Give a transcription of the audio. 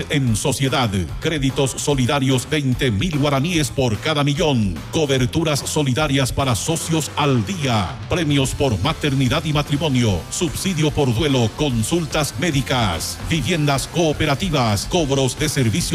en sociedad. Créditos solidarios 20.000 guaraníes por cada millón. Coberturas solidarias para socios al día. Premios por maternidad y matrimonio. Subsidio por duelo. Consultas médicas. Viviendas cooperativas. Cobros de servicios